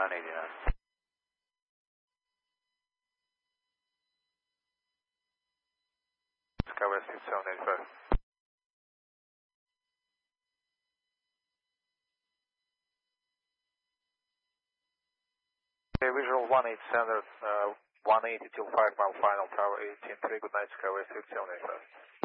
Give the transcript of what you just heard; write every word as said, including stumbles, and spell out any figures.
nine eighty-nine. Skywest six seven eight five. Okay, visual one eight standard, uh, one eighty till five mile final, tower eighteen three, good night, Skywest six seven eight five.